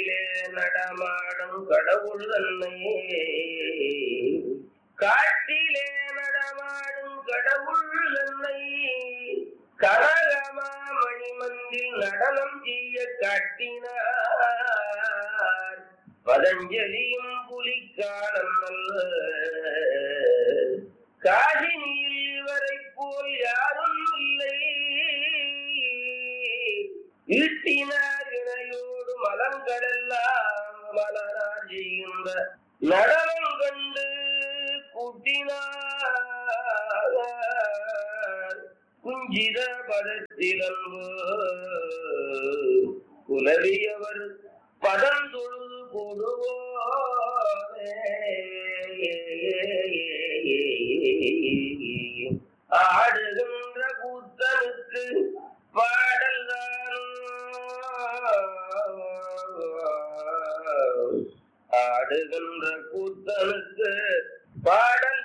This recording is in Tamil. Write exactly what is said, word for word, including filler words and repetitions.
காட்டிலே நடமாடும் கடவுள் தன்னை காட்டிலே நடமாடும் கடவுள் தன்னை கனகமா மணிமந்தில் நடனம் செய்ய காட்டினார் பதஞ்சலியும் புலிக்காலம் அல்ல காசினியில் இவரை போல் யாரும் இல்லை ஈட்டினார் இணையோடு மலங்களெல்லாம் மலரார் செய்கின்ற நடனம் கண்டு கூட்டினார் குஞ்சித பதத்திலன்பு குலவியவர் பதந்தொழுது போடுவோரே ஆடுகின்ற கூத்தனுக்கு பாடல் ஆடுகின்ற கூத்தனுக்கு பாடல்